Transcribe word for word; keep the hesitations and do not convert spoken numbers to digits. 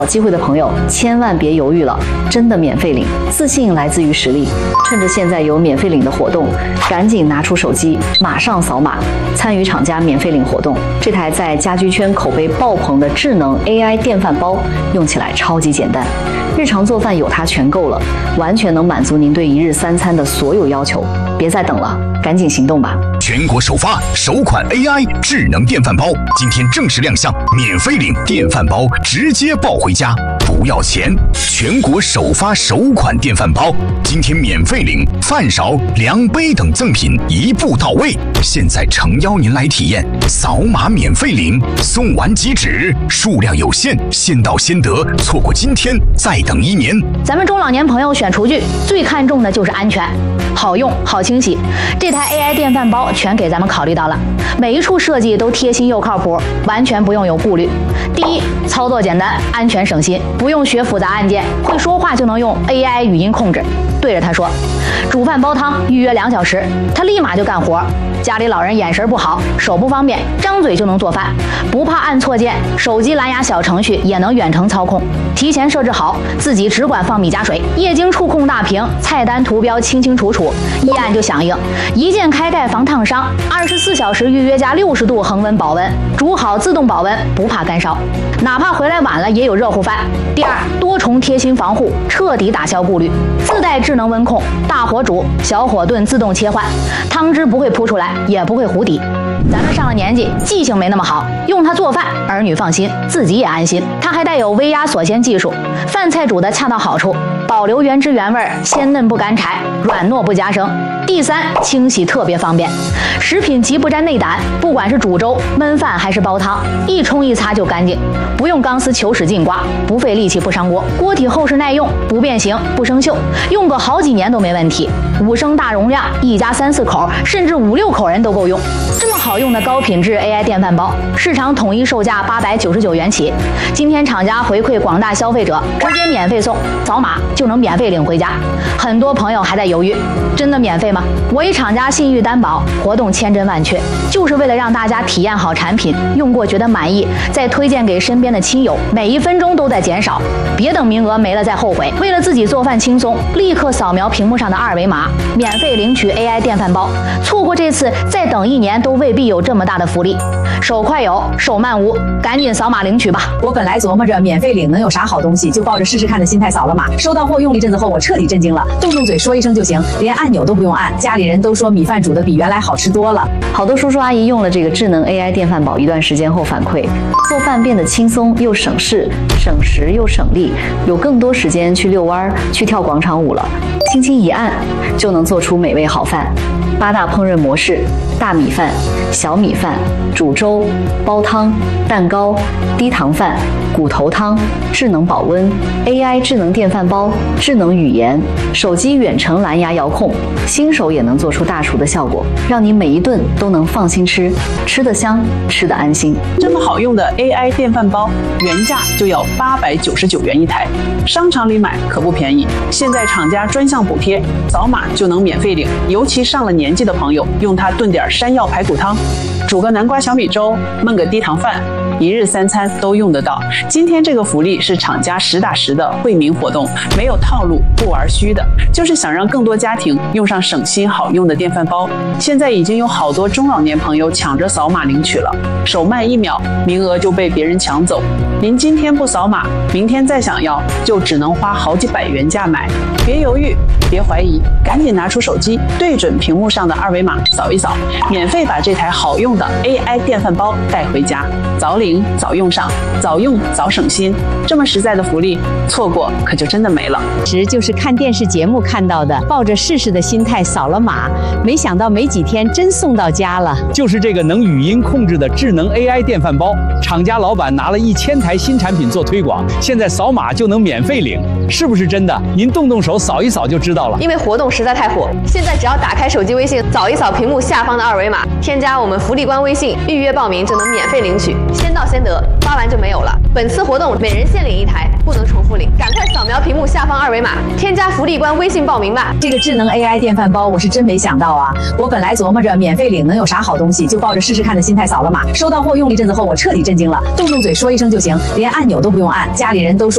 有机会的朋友千万别犹豫了，真的免费领，自信来自于实力。趁着现在有免费领的活动，赶紧拿出手机，马上扫码参与厂家免费领活动。这台在家居圈口碑爆棚的智能 A I 电饭煲，用起来超级简单，日常做饭有它全够了，完全能满足您对一日三餐的所有要求。别再等了，赶紧行动吧！ 全国首发首款 A I 智能电饭煲，今天正式亮相，免费领电饭煲，直接抱回家，不要钱。全国首发首款电饭煲，今天免费领饭勺、量杯等赠品一步到位。现在诚邀您来体验，扫码免费领，送完即止，数量有限，先到先得，错过今天再等一年。 咱们中老年朋友选厨具最看重的就是安全，好用好清洗。这台 A I 电饭煲全给咱们考虑到了，每一处设计都贴心又靠谱，完全不用有顾虑。第一，操作简单，安全省心，不用学复杂按键，会说话就能用 A I 语音控制，对着它说煮饭煲汤，预约两小时，它立马就干活。家里老人眼神不好，手不方便，张嘴就能做饭，不怕按错键，手机蓝牙小程序也能远程操控，提前设置好，自己只管放米加水，液晶触控大屏，菜单图标清清楚楚，一按就响应，一键开盖防烫伤，二十四小时预约加六十度恒温保温，煮好自动保温，不怕干烧，哪怕回来晚了也有热乎饭。第二，多重贴心防护，彻底打消顾虑，自带智能温控，大火煮小火炖自动切换，汤汁不会扑出来，也不会糊底。咱们上了年纪，记性没那么好，用它做饭，儿女放心，自己也安心。它还带有微压锁鲜技术，饭菜煮的恰到好处，保留原汁原味，鲜嫩不干柴，软糯不夹生。第三，清洗特别方便，食品极不沾内胆，不管是煮粥、焖饭还是煲汤，一冲一擦就干净，不用钢丝球使劲刮，不费力气不伤锅，锅体厚实耐用，不变形不生锈，用个好几年都没问题。五升大容量，一家三四口甚至五六口人都够用。这么好用的高品质 A I 电饭煲，市场统一售价八百九十九元起。今天厂家回馈广大消费者，直接免费送，扫码就能免费领回家。很多朋友还在犹豫，真的免费吗？我以厂家信誉担保，活动千真万确，就是为了让大家体验好产品，用过觉得满意，再推荐给身边的亲友，每一分钟都在减少，别等名额没了再后悔。为了自己做饭轻松，立刻扫描屏幕上的二维码，免费领取 A I 电饭煲。错过这次，再等一年都未必有这么大的福利。手快有，手慢无，赶紧扫码领取吧。 我本来琢磨着免费领能有啥好东西，就抱着试试看的心态扫了码。收到货用了一阵子后，我彻底震惊了，动动嘴说一声就行，连按钮都不用按。家里人都说米饭煮的比原来好吃多了。 好多叔叔阿姨用了这个智能 A I 电饭煲一段时间后反馈，做饭变得轻松又省事，省时又省力，有更多时间去遛弯、去跳广场舞了。轻轻一按就能做出美味好饭。八大烹饪模式：大米饭、小米饭、煮粥、煲汤、蛋糕、低糖饭、骨头汤、智能保温、A I 智能电饭煲、智能语言、手机远程蓝牙遥控，新手也能做出大厨的效果，让你每一顿都能放心吃，吃得香，吃得安心。 这么好用的 A I 电饭煲，原价就要八百九十九元一台，商场里买可不便宜。现在厂家专项补贴，扫码就能免费领，尤其上了年纪的朋友，用它炖点山药排骨汤，煮个南瓜小米粥，焖个低糖饭，一日三餐都用得到。今天这个福利是厂家实打实的惠民活动，没有套路，不玩虚的，就是想让更多家庭用上省心好用的电饭煲。现在已经有好多中老年朋友抢着扫码领取了，手慢一秒，名额就被别人抢走。您今天不扫码，明天再想要，就只能花好几百元价买。别犹豫，别怀疑，赶紧拿出手机，对准屏幕上的二维码扫一扫，免费把这台好用的 A I 电饭煲带回家。早领早用上，早用早省心，这么实在的福利，错过可就真的没了。 时就是看电视节目看到的，抱着试试的心态扫了码，没想到没几天真送到家了。 就是这个能语音控制的智能 A I 电饭煲，厂家老板拿了一千台新产品做推广，现在扫码就能免费领，是不是真的？您动动手扫一扫就知道了。 因为活动实在太火，现在只要打开手机微信，扫一扫屏幕下方的二维码，添加我们福利官微信，预约报名就能免费领取，先到先得，发完就没有了。本次活动每人限领一台，不能重复领，赶快扫描屏幕下方二维码，添加福利官微信报名吧。 这个智能 A I 电饭煲我是真没想到啊！我本来琢磨着免费领能有啥好东西，就抱着试试看的心态扫了码。收到货用了一阵子后，我彻底震惊了，动动嘴说一声就行，连按钮都不用按。家里人都说